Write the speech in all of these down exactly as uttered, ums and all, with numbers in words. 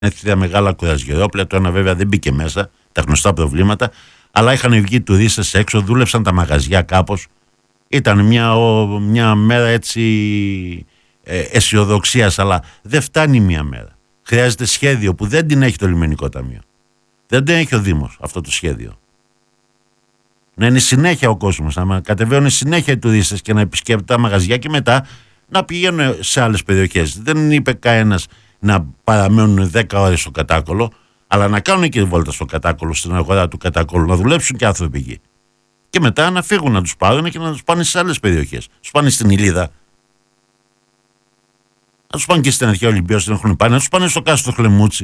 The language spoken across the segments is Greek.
Έθιδα μεγάλα κουρασγερόπλαια, το ένα βέβαια δεν μπήκε μέσα, τα γνωστά προβλήματα, αλλά είχαν βγει τουρίστες έξω, δούλεψαν τα μαγαζιά κάπως. Ήταν μια, μια μέρα έτσι ε, αισιοδοξίας, αλλά δεν φτάνει μια μέρα. Χρειάζεται σχέδιο που δεν την έχει το Λιμενικό Ταμείο. Δεν την έχει ο Δήμος αυτό το σχέδιο. Να είναι συνέχεια ο κόσμος, να κατεβαίνουν συνέχεια οι τουρίστες και να επισκέπτονται τα μαγαζιά και μετά να πηγαίνουν σε άλλες περιοχές. Δεν είπε κανένας να παραμένουν δέκα ώρες στο Κατάκολο, αλλά να κάνουν και βόλτα στο Κατάκολο, στην αγορά του Κατάκολου, να δουλέψουν και άνθρωποι εκεί. Και μετά να φύγουν, να τους πάρουν και να τους πάνε σε άλλες περιοχές. Να τους πάνε στην Ηλίδα, να τους πάνε και στην Αρχαία Ολυμπία, όσοι δεν έχουν πάει, να τους πάνε στο Κάστρο Χλεμούτσι.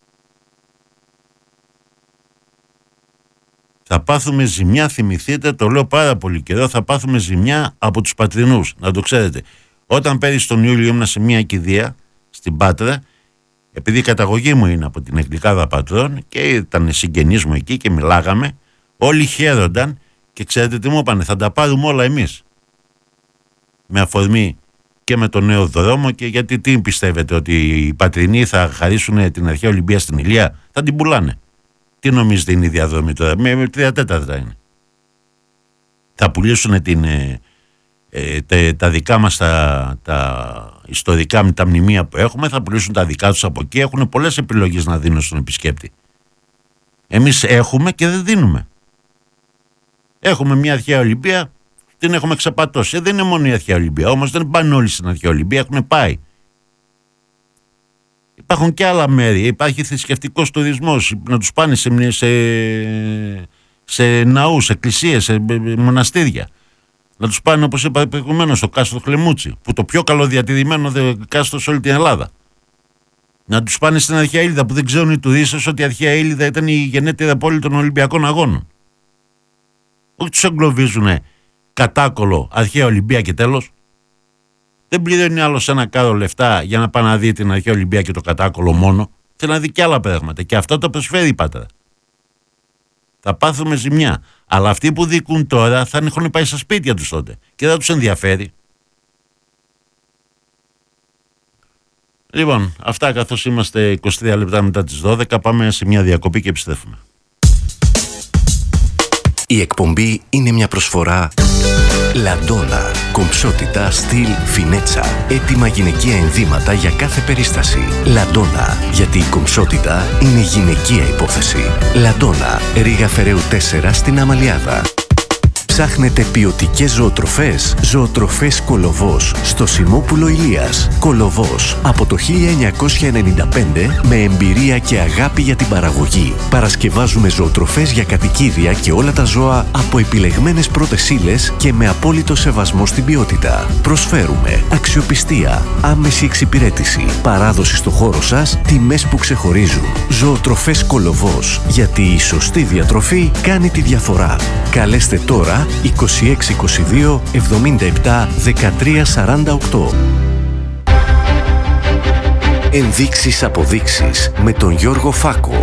Θα πάθουμε ζημιά, θυμηθείτε, το λέω πάρα πολύ καιρό, θα πάθουμε ζημιά από τους πατρινούς, να το ξέρετε. Όταν πέρυσι τον Ιούλιο ήμουν σε μια κηδεία στην Πάτρα, επειδή η καταγωγή μου είναι από την Εκκληκάδα Πατρών και ήταν συγγενείς μου εκεί και μιλάγαμε, όλοι χαίρονταν και ξέρετε τι μου είπανε, θα τα πάρουμε όλα εμείς. Με αφορμή και με τον νέο δρόμο, και γιατί τι πιστεύετε, ότι οι πατρινοί θα χαρίσουν την Αρχαία Ολυμπία στην Ηλία, θα την πουλάνε. Τι νομίζετε είναι η διαδρομή τώρα, με τρία τέταρτα είναι. Θα πουλήσουν την, ε, ε, τε, τα δικά μας τα, τα ιστορικά, τα μνημεία που έχουμε, θα πουλήσουν τα δικά τους από εκεί, έχουν πολλές επιλογές να δίνουν στον επισκέπτη. Εμείς έχουμε και δεν δίνουμε. Έχουμε μια Αρχαία Ολυμπία, την έχουμε ξεπατώσει. Ε, δεν είναι μόνο η Αρχαία Ολυμπία, όμως δεν πάνε όλοι στην Αρχαία Ολυμπία, έχουν πάει. Υπάρχουν και άλλα μέρη, υπάρχει θρησκευτικός τουρισμός, να τους πάνε σε, σε, σε ναούς, εκκλησίες, σε μοναστήρια. Να τους πάνε, όπως είπα προηγουμένως, στο Κάστρο Χλεμούτσι, που το πιο καλοδιατηρημένο κάστρο σε όλη την Ελλάδα. Να τους πάνε στην Αρχαία Ήλιδα, που δεν ξέρουν οι τουρίστες ότι η Αρχαία Ήλιδα ήταν η γενέτειρη πόλη των Ολυμπιακών Αγώνων. Όχι τους εγκλωβίζουνε Κατάκολο, Αρχαία Ολυμπία και τέλος. Δεν πληρώνει άλλος ένα κάρο λεφτά για να πάει να δει την Αρχαία Ολυμπία και το Κατάκολο μόνο. Θέλει να δει και άλλα πράγματα. Και αυτό το προσφέρει η Πάτρα. Θα πάθουμε ζημιά. Αλλά αυτοί που δικούν τώρα θα έχουν πάει στα σπίτια τους τότε. Και δεν τους ενδιαφέρει. Λοιπόν, αυτά καθώς είμαστε είκοσι τρία λεπτά μετά τις δώδεκα. Πάμε σε μια διακοπή και επιστρέφουμε. Η εκπομπή είναι μια προσφορά Λαντόνα. Κομψότητα, στυλ, φινέτσα. Έτοιμα γυναικεία ενδύματα για κάθε περίσταση. Λαντόνα. Γιατί η κομψότητα είναι γυναικεία υπόθεση. Λαντόνα. Ρήγα Φεραίου τέσσερα στην Αμαλιάδα. Ψάχνετε ποιοτικές ζωοτροφές? Ζωοτροφές Κολοβός στο Σιμόπουλο Ηλίας. Κολοβός από το χίλια εννιακόσια ενενήντα πέντε με εμπειρία και αγάπη για την παραγωγή. Παρασκευάζουμε ζωοτροφές για κατοικίδια και όλα τα ζώα από επιλεγμένες πρώτες ύλες και με απόλυτο σεβασμό στην ποιότητα. Προσφέρουμε αξιοπιστία, άμεση εξυπηρέτηση, παράδοση στο χώρο σας, τιμές που ξεχωρίζουν. Ζωοτροφές Κολοβός. Γιατί η σωστή διατροφή κάνει τη διαφορά. Καλέστε τώρα είκοσι έξι είκοσι δύο εβδομήντα επτά δεκατρία σαράντα οκτώ. Ενδείξεις αποδείξεις με τον Γιώργο Φάκο.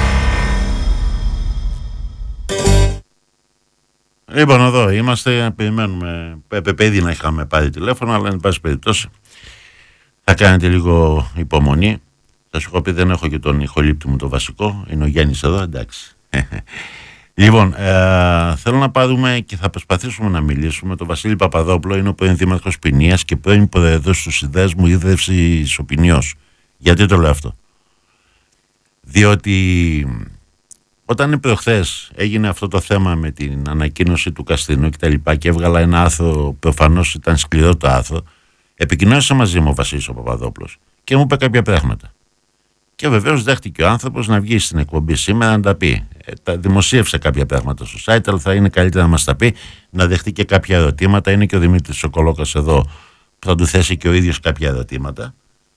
Λοιπόν, εδώ είμαστε, περιμένουμε. Παιδί να είχαμε πάρει τηλέφωνο, αλλά εν πάση περιπτώσει θα κάνετε λίγο υπομονή. Θα σου έχω πει, δεν έχω και τον ηχολήπτη μου το βασικό. Είναι ο Γιάννης εδώ, εντάξει. Λοιπόν, ε, θέλω να πάρουμε και θα προσπαθήσουμε να μιλήσουμε. Τον Βασίλη Παπαδόπουλο, είναι ο πρώην δήμαρχος Ποινίας και πρώην πρόεδρος του Συνδέσμου Ίδρυυσης Ποινιός. Γιατί το λέω αυτό? Διότι όταν προχθές έγινε αυτό το θέμα με την ανακοίνωση του Καστρινού και τα λοιπά και έβγαλα ένα άρθρο, προφανώς ήταν σκληρό το άρθρο, επικοινώνησε μαζί μου ο Βασίλης ο Παπαδόπουλος και μου είπε κάποια πράγματα. Και βεβαίως δέχτηκε ο άνθρωπος να βγει στην εκπομπή σήμερα να τα πει. Ε, τα δημοσίευσε κάποια πράγματα στο site, αλλά θα είναι καλύτερα να μας τα πει, να δεχτεί και κάποια ερωτήματα. Είναι και ο Δημήτρης Σοκολόκας εδώ που θα του θέσει και ο ίδιος κάποια ερωτήματα.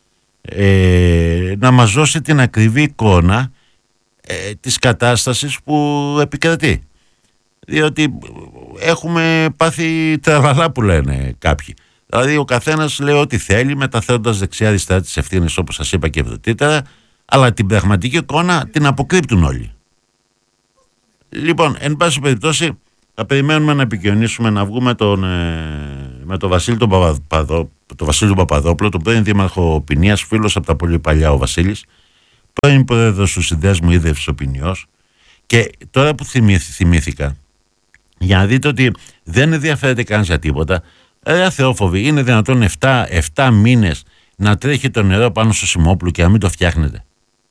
Ε, να μας δώσει την ακριβή εικόνα ε, της κατάστασης που επικρατεί. Διότι έχουμε πάθει τραβαλά που λένε κάποιοι. Δηλαδή ο καθένας λέει ό,τι θέλει, μεταφέροντας δεξιά-αριστερά τις ευθύνες, όπως σας είπα και πρωτήτερα, αλλά την πραγματική εικόνα την αποκρύπτουν όλοι. Λοιπόν, εν πάση περιπτώσει, θα περιμένουμε να επικοινωνήσουμε, να βγούμε τον, ε, με τον Βασίλη τον, Παπαδο, τον Βασίλη τον Παπαδόπουλο, τον πρώην δήμαρχο Ποινίας, φίλος από τα πολύ παλιά ο Βασίλης, πρώην πρόεδρος του Συνδέσμου Ίδρυυσης Οπινιός, και τώρα που θυμήθη, θυμήθηκα, για να δείτε ότι δεν ενδιαφέρεται κανείς για τίποτα, ρε θεόφοβοι, είναι δυνατόν επτά μήνες να τρέχει το νερό πάνω στο Σιμόπουλο και να μην το φτιάχνετε?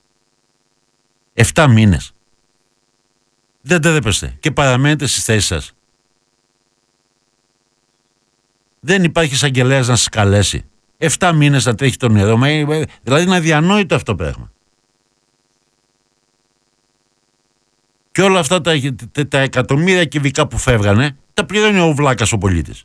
επτά μήνες. Δεν τρέπεστε και παραμένετε στις θέσεις σας. Δεν υπάρχει εισαγγελέας να σας καλέσει. επτά μήνες να τρέχει το νερό, δηλαδή είναι αδιανόητο αυτό το πράγμα. Και όλα αυτά τα, τα, τα εκατομμύρια κυβικά που φεύγανε, τα πληρώνει ο βλάκας ο πολίτης.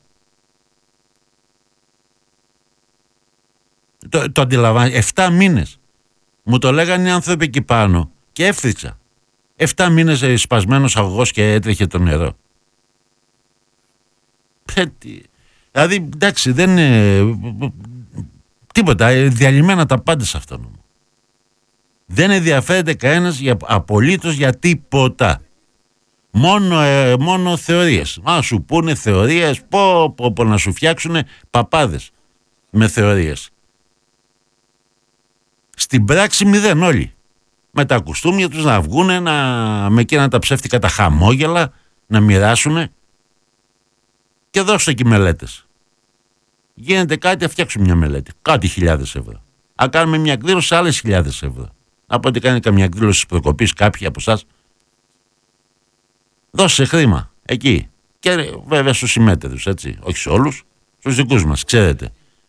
Το, το αντιλαμβάνει. επτά μήνες. Μου το λέγανε οι άνθρωποι εκεί πάνω και έφτιαξα. επτά μήνες σπασμένος αγωγός και έτρεχε το νερό. Δηλαδή, εντάξει, δεν είναι τίποτα, διαλυμένα τα πάντα σε αυτόν. Δεν ενδιαφέρεται κανένας για, απολύτως για τίποτα. Μόνο, ε, μόνο θεωρίες. Να σου πούνε θεωρίες, πω, πω, πω, να σου φτιάξουν παπάδες με θεωρίες. Στην πράξη μηδέν όλοι. Με τα κουστούμια τους να βγούνε, να, με εκείνα τα ψεύτικα τα χαμόγελα, να μοιράσουνε. Και δώστε εκεί μελέτες. Γίνεται κάτι, να φτιάξουμε μια μελέτη. Κάτι χιλιάδες ευρώ. Αν κάνουμε μια εκδήλωση, άλλες χιλιάδες ευρώ. Από ότι κάνει καμιά εκδήλωση προκοπής κάποιοι από εσάς. Δώσε χρήμα εκεί. Και βέβαια στους συμμέτεδους, έτσι. Όχι σε όλους, στους δικούς μας, ξέρετε.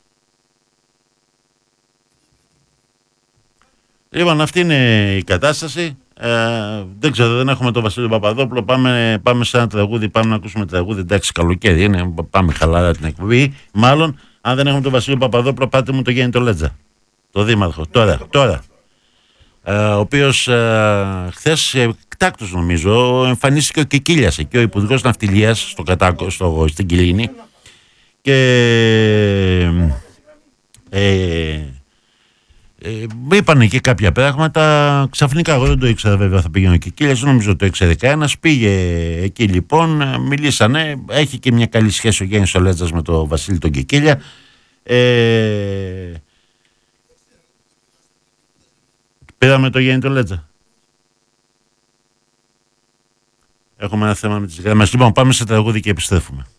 Λοιπόν, αυτή είναι η κατάσταση. Ε, δεν ξέρω, δεν έχουμε τον Βασίλη Παπαδόπουλο. Πάμε, πάμε σε ένα τραγούδι, πάμε να ακούσουμε τραγούδι. Εντάξει, καλοκαίρι είναι, πάμε χαλαρά την εκπομπή. Μάλλον, αν δεν έχουμε τον Βασίλη Παπαδόπουλο, πάτε μου το Γέννητο Λέτζα. Το δήμαρχο. Τώρα, τώρα. Ε, ο οποίος ε, χθες, εκτάκτως νομίζω, εμφανίστηκε ο Κικίλιας εκεί, ο Υπουργός Ναυτιλίας στο Κατάκο, στο, στην Κιλίνη. Και ε, Ε, είπανε και κάποια πράγματα. Ξαφνικά εγώ δεν το ήξερα, βέβαια, θα πήγαινε ο Κικίλιας, νομίζω το ήξερε κανένας. Πήγε εκεί λοιπόν, μιλήσανε. Έχει και μια καλή σχέση ο Γιάννης ο Λέτζας με τον Βασίλη τον Κικίλια. Ε, πήραμε το Γιάννη τον Λέτζα. Έχουμε ένα θέμα με τις γραμμές. Λοιπόν, πάμε σε τραγούδι και επιστρέφουμε.